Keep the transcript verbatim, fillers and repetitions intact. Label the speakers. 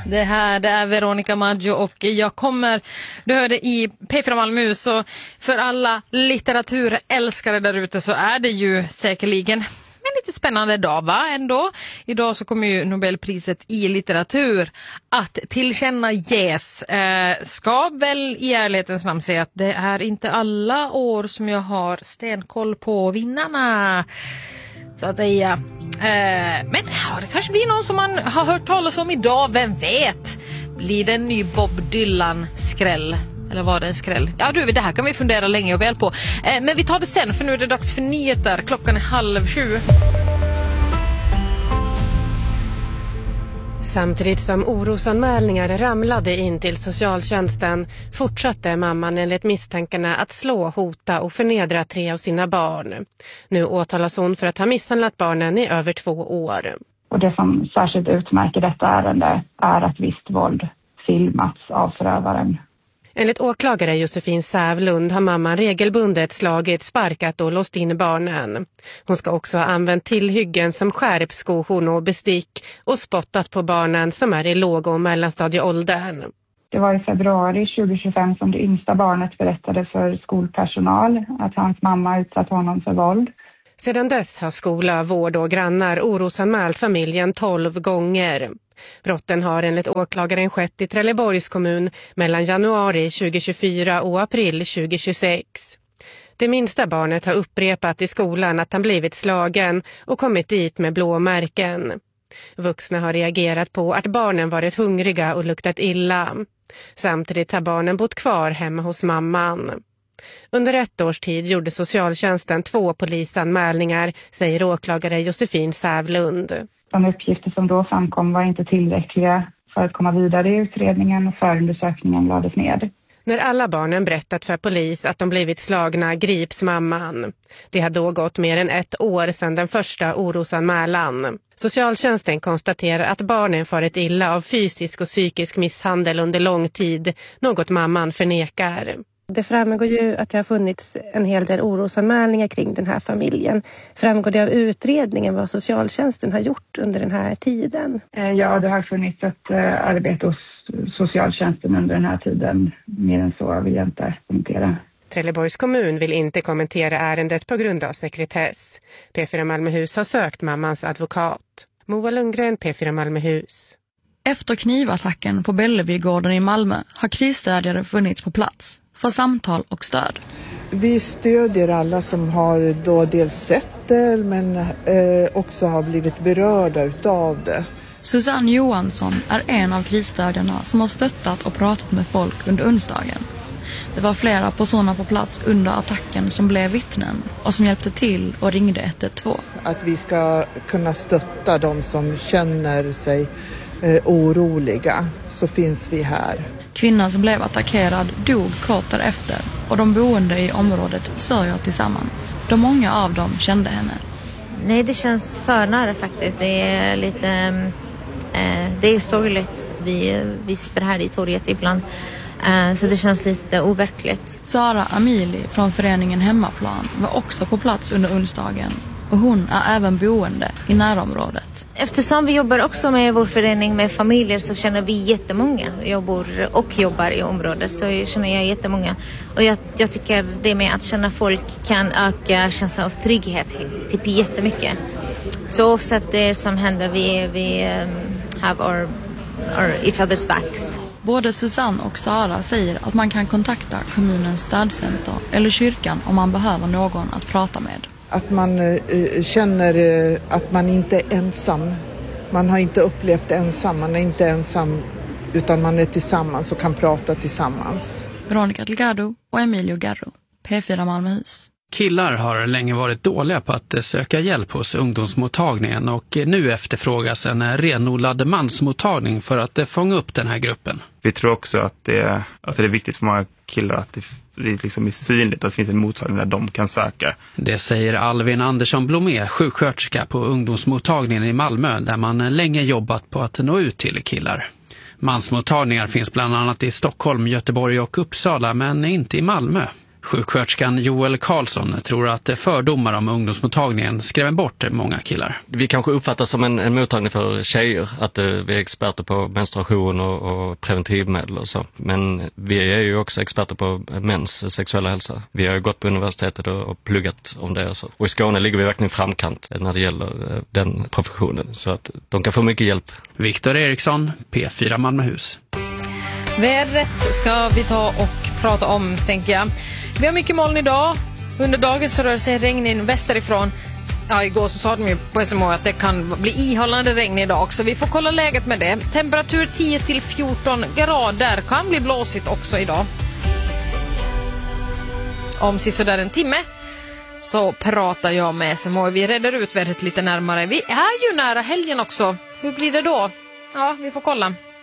Speaker 1: Det här det är Veronica Maggio och jag kommer, du hörde i P fyra Malmö, så för alla litteraturälskare där ute så är det ju säkerligen en lite spännande dag, va? Ändå. Idag så kommer ju Nobelpriset i litteratur att tillkännages. Eh, ska väl i ärlighetens namn säga att det är inte alla år som jag har stenkoll på vinnarna, så att säga. Eh, men ja, det kanske blir någon som man har hört talas om idag, vem vet? Blir det en ny Bob Dylan-skräll? Eller var det en skräll? Ja du, det här kan vi fundera länge och väl på. Eh, men vi tar det sen, för nu är det dags för nyheter. Klockan är halv sju.
Speaker 2: Samtidigt som orosanmälningar ramlade in till socialtjänsten fortsatte mamman enligt misstänkarna att slå, hota och förnedra tre av sina barn. Nu åtalas hon för att ha misshandlat barnen i över två år.
Speaker 3: Och det som särskilt utmärker detta ärende är att visst våld filmats av förövaren.
Speaker 2: Enligt åklagare Josefin Sävlund har mamman regelbundet slagit, sparkat och låst in barnen. Hon ska också ha använt tillhyggen som skärp, skohorn och bestick och spottat på barnen som är i låg- och mellanstadieåldern.
Speaker 3: Det var i februari tjugohundratjugofem som det yngsta barnet berättade för skolpersonal att hans mamma utsatt honom för våld.
Speaker 2: Sedan dess har skola, vård och grannar orosanmält familjen tolv gånger. Brotten har enligt åklagaren skett i Trelleborgs kommun mellan januari tjugohundratjugofyra och april tjugohundratjugosex. Det minsta barnet har upprepat i skolan att han blivit slagen och kommit dit med blåmärken. Vuxna har reagerat på att barnen varit hungriga och luktat illa. Samtidigt har barnen bott kvar hemma hos mamman. Under ett års tid gjorde socialtjänsten två polisanmälningar, säger åklagare Josefin Sävlund.
Speaker 3: De uppgifter som då framkom var inte tillräckliga för att komma vidare i utredningen och förundersökningen lades ned.
Speaker 2: När alla barnen berättat för polis att de blivit slagna grips mamman. Det har då gått mer än ett år sedan den första orosanmälan. Socialtjänsten konstaterar att barnen farit illa av fysisk och psykisk misshandel under lång tid, något mamman förnekar. Det framgår ju att det har funnits en hel del orosanmälningar kring den här familjen. Framgår det av utredningen vad socialtjänsten har gjort under den här tiden?
Speaker 3: Ja, det har funnits ett arbete hos socialtjänsten under den här tiden. Mer än så vill jag inte kommentera.
Speaker 2: Trelleborgs kommun vill inte kommentera ärendet på grund av sekretess. P fyra Malmöhus har sökt mammans advokat. Moa Lundgren, P fyra Malmöhus.
Speaker 4: Efter knivattacken på Belleviegården i Malmö har krisstödjare funnits på plats för samtal och stöd.
Speaker 5: Vi stödjer alla som har då dels sett det men eh, också har blivit berörda utav det.
Speaker 4: Susanne Johansson är en av krisstödjarna som har stöttat och pratat med folk under onsdagen. Det var flera personer på plats under attacken som blev vittnen och som hjälpte till och ringde ett ett två.
Speaker 5: Att vi ska kunna stötta de som känner sig eh, oroliga, så finns vi här.
Speaker 4: Kvinnan som blev attackerad dog kort därefter och de boende i området sörjer tillsammans. De många av dem kände henne.
Speaker 6: Nej, det känns för nära faktiskt. Det är lite eh, det är sorgligt. Vi, vi sitter här i torget ibland. Eh, så det känns lite overkligt.
Speaker 4: Sara Amili från föreningen Hemmaplan var också på plats under onsdagen. Och hon är även boende i närområdet.
Speaker 6: Eftersom vi jobbar också med vår förening med familjer så känner vi jättemånga. Jag bor och jobbar i området så jag känner jag jättemånga. Och jag, jag tycker det med att känna folk kan öka känslan av trygghet typ jättemycket. Så oavsett det som händer, vi, vi um, have our, our each other's backs.
Speaker 4: Både Susanne och Sara säger att man kan kontakta kommunens stödcenter eller kyrkan om man behöver någon att prata med.
Speaker 5: Att man eh, känner eh, att man inte är ensam. Man har inte upplevt ensam, man är inte ensam utan man är tillsammans och kan prata tillsammans.
Speaker 4: Veronica Delgado och Emilio Garro, P fyra Malmöhus.
Speaker 7: Killar har länge varit dåliga på att söka hjälp hos ungdomsmottagningen och nu efterfrågas en renodlad mansmottagning för att fånga upp den här gruppen.
Speaker 8: Vi tror också att det, att det är viktigt för många killar att det, det liksom är synligt att det finns en mottagning där de kan söka.
Speaker 7: Det säger Alvin Andersson Blomé, sjuksköterska på ungdomsmottagningen i Malmö där man länge jobbat på att nå ut till killar. Mansmottagningar finns bland annat i Stockholm, Göteborg och Uppsala men inte i Malmö. Sjuksköterskan Joel Karlsson tror att fördomar om ungdomsmottagningen skrämmer bort många killar.
Speaker 9: Vi kanske uppfattas som en, en mottagning för tjejer, att uh, vi är experter på menstruation och, och preventivmedel och så. Men vi är ju också experter på mäns sexuella hälsa. Vi har gått på universitetet och, och pluggat om det och så. Och i Skåne ligger vi verkligen framkant när det gäller uh, den professionen, så att de kan få mycket hjälp.
Speaker 7: Viktor Eriksson, P fyra Malmöhus.
Speaker 1: Vädret ska vi ta och prata om, tänker jag. Vi har mycket moln idag. Under dagen så rör sig regn in västerifrån. Ja, igår så sa de ju på S M H att det kan bli ihållande regn idag, så vi får kolla läget med det. Temperatur tio till fjorton grader, kan bli blåsigt också idag. Om sisådär en timme så pratar jag med S M H. Vi räddar ut vädret lite närmare. Vi är ju nära helgen också. Hur blir det då? Ja, vi får kolla.